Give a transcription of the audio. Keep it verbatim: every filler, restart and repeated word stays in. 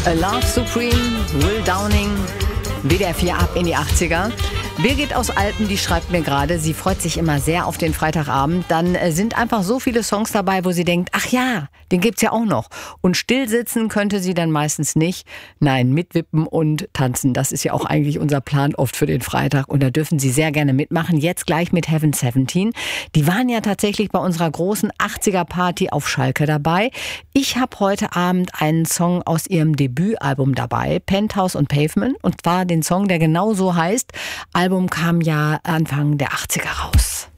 A Love Supreme, Will Downing, W D R vier ab in die achtziger. Birgit aus Alpen, die schreibt mir gerade, sie freut sich immer sehr auf den Freitagabend. Dann äh, sind einfach so viele Songs dabei, wo sie denkt, ach ja, den gibt's ja auch noch. Und stillsitzen könnte sie dann meistens nicht. Nein, mitwippen und tanzen, das ist ja auch eigentlich unser Plan oft für den Freitag. Und da dürfen Sie sehr gerne mitmachen. Jetzt gleich mit Heaven siebzehn. Die waren ja tatsächlich bei unserer großen achtziger-Party auf Schalke dabei. Ich habe heute Abend einen Song aus ihrem Debütalbum dabei, Penthouse und Pavement. Und zwar den Song, der genau so heißt. Album kam ja Anfang der achtziger raus.